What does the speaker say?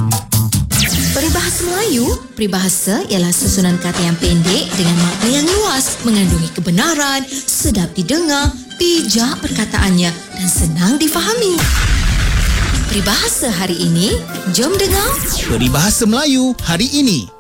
Peribahasa Melayu, peribahasa ialah susunan kata yang pendek dengan makna yang luas, mengandungi kebenaran, sedap didengar, bijak perkataannya dan senang difahami. Peribahasa hari ini, jom dengar. Peribahasa Melayu hari ini.